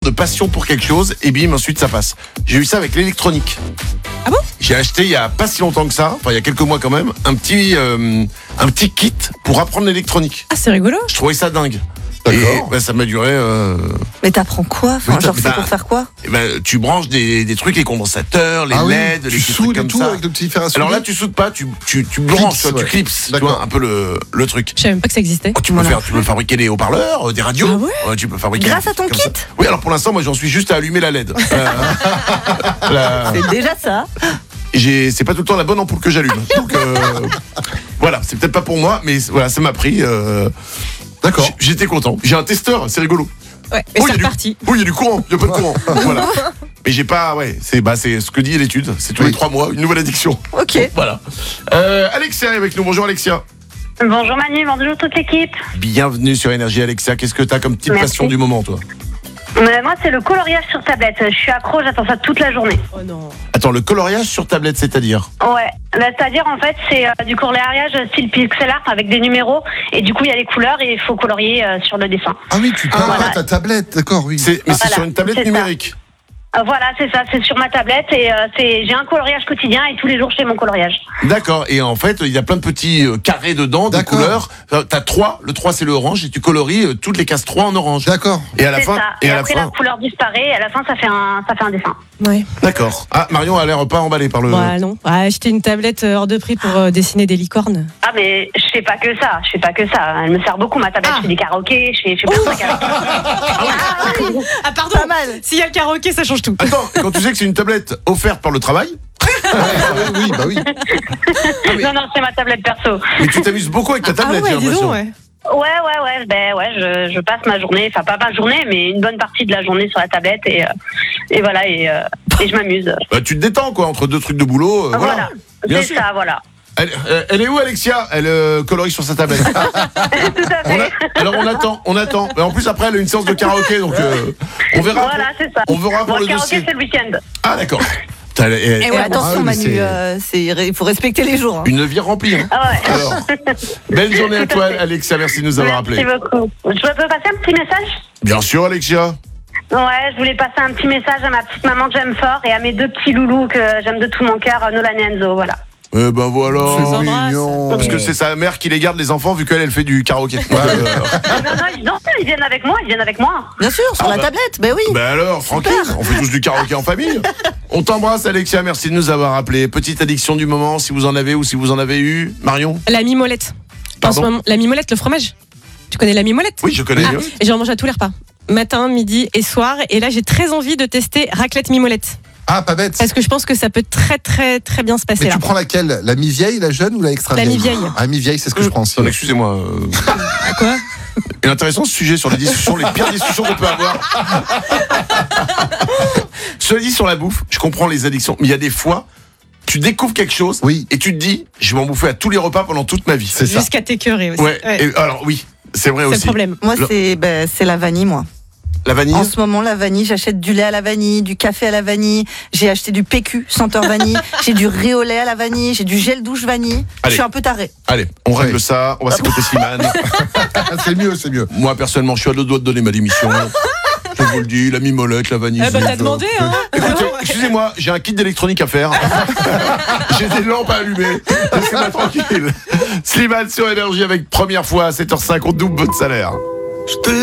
de passion pour quelque chose et bim, ensuite ça passe. J'ai eu ça avec l'électronique. Ah bon ? J'ai acheté il y a pas si longtemps que ça, enfin il y a quelques mois quand même, un petit kit pour apprendre l'électronique. Ah, c'est rigolo. Je trouvais ça dingue. D'accord. Et ça m'a duré. Mais t'apprends quoi ? Enfin, Oui, genre, c'est bah, pour faire quoi ? Tu branches des trucs, les condensateurs, les LED, les tu petits trucs soudes et comme tout ça. avec le petit fer à souder. Alors là, tu soudes pas, tu branches, tu ouais. clips, tu D'accord. vois, un peu le truc. Je savais même pas que ça existait. Oh, tu peux fabriquer des haut-parleurs, des radios. Ah ouais Tu peux fabriquer. Grâce à ton comme kit ça. Oui, alors pour l'instant, moi j'en suis juste à allumer la LED. C'est déjà ça. C'est pas tout le temps la bonne ampoule que j'allume. Donc voilà, c'est peut-être pas pour moi, mais voilà, ça m'a pris. D'accord. J'étais content. J'ai un testeur, c'est rigolo. Ouais, mais c'est reparti. Oui, il y a du courant, il y a pas de courant. Voilà. Mais j'ai pas, c'est ce que dit l'étude. C'est tous les 3 mois, une nouvelle addiction. Ok. Voilà. Alexia est avec nous. Bonjour Alexia. Bonjour Manu, bonjour toute l'équipe. Bienvenue sur Énergie Alexia. Qu'est-ce que t'as comme petite Merci. passion du moment, toi ? Moi, c'est le coloriage sur tablette. Je suis accro, j'attends ça toute la journée. Oh non. Attends, le coloriage sur tablette, c'est-à-dire ? Ouais, c'est-à-dire en fait, c'est du coloriage style pixel art avec des numéros. Et du coup, il y a les couleurs et il faut colorier sur le dessin. Ah oui, tu parles voilà. à ta tablette, d'accord, oui. C'est Voilà, sur une tablette c'est ça. numérique. Voilà, c'est ça, c'est sur ma tablette et j'ai un coloriage quotidien et tous les jours je fais mon coloriage. D'accord. Et en fait, il y a plein de petits carrés dedans, des D'accord. couleurs. T'as 3. Le 3, c'est le orange. Et tu colories toutes les cases 3 en orange. D'accord. Et à la C'est fin. ça. Et Et à la après fin. la couleur disparaît et à la fin ça fait un dessin. Ouais. D'accord. Ah, Marion a l'air pas emballée par le. Ouais, non. Ouais, acheter une tablette hors de prix pour dessiner des licornes. Ah mais je fais pas que ça, Elle me sert beaucoup ma tablette, je fais des karaokés, je fais plein de trucs avec. Ah, pardon. Pas mal. S'il y a le karaoké, ça change tout. Attends, quand tu sais que c'est une tablette offerte par le travail, Oui, bah oui. Non, c'est ma tablette perso. mais tu t'amuses beaucoup avec ta Ah tablette, ouais, j'ai dis l'impression. donc, ouais. Ouais, je passe ma journée, enfin pas ma journée, mais une bonne partie de la journée sur la tablette et voilà, et je m'amuse. Bah, tu te détends, quoi, entre deux trucs de boulot. Voilà, Bien c'est sûr. ça, voilà. Elle est où, Alexia ? Elle colorie sur sa tablette. Tout à fait. Alors on attend. Mais en plus après elle a une séance de karaoké, donc on verra. Voilà, c'est ça. On verra pour Bon, le karaoké, dossier. c'est le week-end. Ah d'accord. Et ouais, attention Ah oui, mais Manu, il faut respecter les jours. Hein. Une vie remplie. Hein. Ah ouais. Alors, belle journée à toi, Alexia. Merci de nous avoir Merci appelés. beaucoup. Je peux passer un petit message ? Bien sûr, Alexia. Ouais, je voulais passer un petit message à ma petite maman que j'aime fort et à mes 2 petits loulous que j'aime de tout mon cœur, Nolan et Enzo, voilà. Eh ben voilà. les C'est embrasse. mignon. Parce que c'est sa mère qui les garde les enfants vu qu'elle elle fait du karaoké. Non, ils viennent avec moi, Bien sûr, sur la bah. tablette, ben oui. Ben alors, tranquille, on fait tous du karaoké en famille. On t'embrasse Alexia, merci de nous avoir appelés. Petite addiction du moment, si vous en avez ou si vous en avez eu. Marion ? La mimolette. En Pardon ce moment, la mimolette, le fromage. Tu connais la mimolette ? Oui, je connais. Ah, et j'en mange à tous les repas. Matin, midi et soir. Et là, j'ai très envie de tester raclette mimolette. Ah, pas bête. Parce que je pense que ça peut très, très, très bien se passer Mais là. tu prends laquelle ? La mi-vieille, la jeune ou la extra La vieille ? mi-vieille. Ah, mi-vieille, c'est ce que je prends aussi. Non, excusez-moi. Quoi ? Et intéressant ce sujet sur les discussions, les pires discussions qu'on peut avoir. Cela dit, sur la bouffe, je comprends les addictions, mais il y a des fois, tu découvres quelque chose Oui. et tu te dis, je vais m'en bouffer à tous les repas pendant toute ma vie. C'est ça. Jusqu'à t'écœurer aussi. Ouais. Ouais. Et alors oui, c'est vrai C'est aussi. le problème. Moi, Le- c'est la vanille, moi. La vanille. En ce moment, la vanille, j'achète du lait à la vanille, du café à la vanille, j'ai acheté du PQ senteur vanille, j'ai du riz au lait à la vanille, j'ai du gel douche vanille. Allez. Je suis un peu tarée. Allez, on règle Oui. ça. On va s'écouter Slimane. Ah, c'est mieux, c'est mieux. Moi personnellement, je suis à deux doigts de donner ma démission. Je vous le dis, la mimolette, la vanille. Eh ben, t'as demandé, hein. Écoutez, excusez-moi, j'ai un kit d'électronique à faire. J'ai des lampes à allumer. Laissez-moi tranquille. Slimane sur Énergie avec première fois à 7h05, on double votre salaire.